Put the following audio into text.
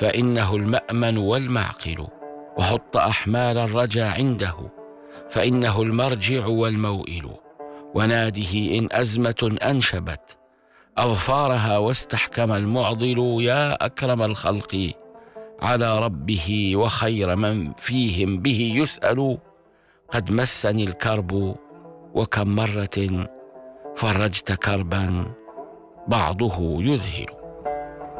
فإنه المأمن والمعقل، وحط أحمال الرجا عنده، فإنه المرجع والموئل. وناده إن أزمة أنشبت أظفارها واستحكم المعضل. يا أكرم الخلق على ربه وخير من فيهم به يسأل، قد مسني الكرب وكم مرة فرجت كربا بعضه يذهل.